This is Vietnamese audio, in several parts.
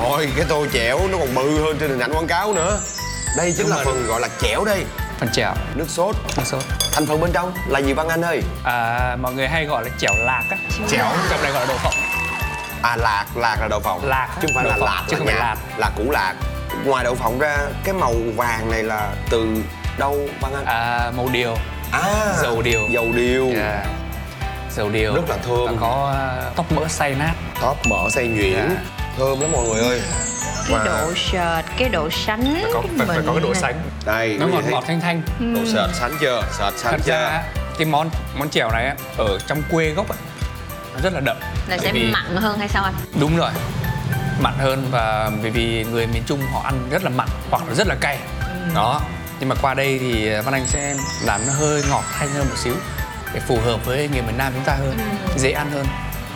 rồi, cái tô chẻo nó còn bự hơn trên hình ảnh quảng cáo nữa. Đây chính là phần gọi là chẻo đây. Phần chẻo. Nước sốt. Nước sốt. Thành phần bên trong là gì Văn Anh ơi? Mọi người hay gọi là chẻo lạc á. Chẻo. Trong này gọi là đậu phộng. Lạc là đậu phộng. Lạc. Chứ không phải là lạc. Chứ không phải lạc. Là củ lạc. Ngoài đậu phộng ra, cái màu vàng này là từ đâu Văn Anh? Màu điều. Dầu điều. Dầu điều. Yeah. Dầu điều. Rất là thơm. Và có tóp mỡ xay nát. Tóp mỡ xay nhuyễn. Yeah. Thơm lắm mọi người ơi. Cái độ sệt, cái độ sánh. Phải có cái độ sánh. Đây. Nó ngọt thanh thanh. Độ sệt sánh chưa? Sệt sánh chưa? Thật ra cái món chèo này á, ở trong quê gốc á, nó rất là đậm. Là sẽ mặn hơn hay sao anh? Đúng rồi, mặn hơn, và vì người miền Trung họ ăn rất là mặn hoặc là rất là cay. Đó, nhưng mà qua đây thì Văn Anh sẽ làm nó hơi ngọt thanh hơn một xíu để phù hợp với người miền Nam chúng ta hơn, dễ ăn hơn.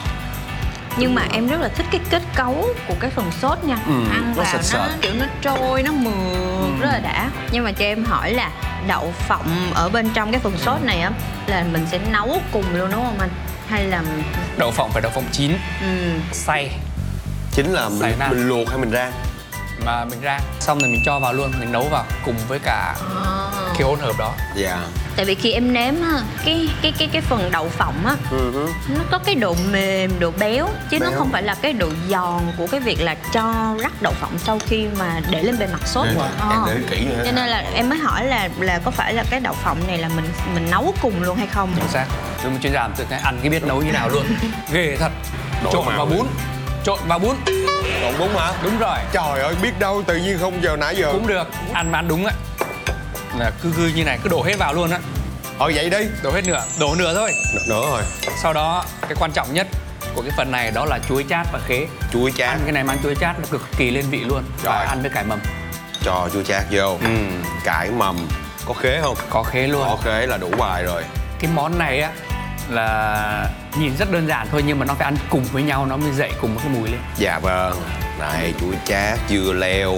Nhưng mà em rất là thích cái kết cấu của cái phần sốt nha. Ăn vào nó kiểu nó trôi, nó mượt, rất là đã. Nhưng mà cho em hỏi là đậu phộng ở bên trong cái phần sốt này á là mình sẽ nấu cùng luôn đúng không anh? Hay là đậu phộng phải đậu phộng chín, xay. Chính là mình luộc hay mình rang? Mà mình rang xong rồi mình cho vào luôn, mình nấu vào cùng với cả cái hỗn hợp đó. Dạ. Tại vì khi em nếm á, cái phần đậu phộng á, nó có cái độ mềm, độ béo, chứ nó không phải là cái độ giòn của cái việc là cho rắc đậu phộng sau khi mà để lên bề mặt sốt. Em để kỹ nữa. Cho nên là em mới hỏi là có phải là cái đậu phộng này là mình nấu cùng luôn hay không? Chính xác. Tôi một chuyên gia từ cái ăn cái biết nấu như nào luôn. Ghê thật. Trộn vào bún. Trộn bún hả? Đúng rồi. Trời ơi, biết đâu tự nhiên không giờ nãy giờ. Cũng được. Ăn mà ăn đúng á. Là cứ như này, cứ đổ hết vào luôn á. Vậy đi. Đổ hết nửa. Đổ nửa thôi. Nửa rồi. Sau đó, cái quan trọng nhất của cái phần này đó là chuối chát và khế. Chuối chát. Ăn cái này mà ăn chuối chát nó cực kỳ lên vị luôn. Rồi. Và ăn với cải mầm. Cho chuối chát vô. Cải mầm. Có khế không? Có khế luôn. Có khế là đủ bài rồi. Cái món này á là nhìn rất đơn giản thôi, nhưng mà nó phải ăn cùng với nhau nó mới dậy cùng một cái mùi lên. Dạ vâng. Này, chuối chát, dưa leo,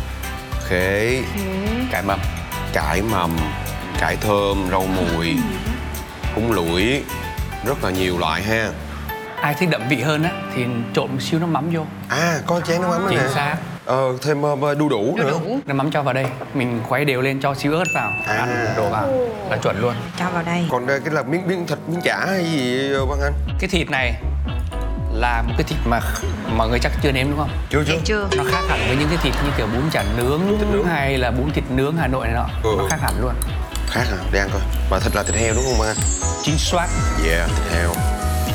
khế, cải mầm, cải thơm, rau mùi, húng lủi, rất là nhiều loại ha. Ai thích đậm vị hơn á thì trộn một xíu nước mắm vô. Có chén nước mắm nữa nè. Chính xác. Thêm đu đủ nữa. Nước mắm cho vào đây, mình khuấy đều lên, cho xíu ớt vào, ăn đổ vào là chuẩn luôn. Cho vào đây. Còn đây cái là miếng thịt, miếng chả hay gì Văn Anh? Cái thịt này là một cái thịt mà mọi người chắc chưa nếm đúng không? Chưa. Nó khác hẳn với những cái thịt như kiểu bún chả nướng hay là bún thịt nướng Hà Nội này nọ. Nó khác hẳn luôn. Khác hả? Để ăn coi. Mà thịt là thịt heo đúng không Văn Anh? Chính xác. Yeah, thịt heo.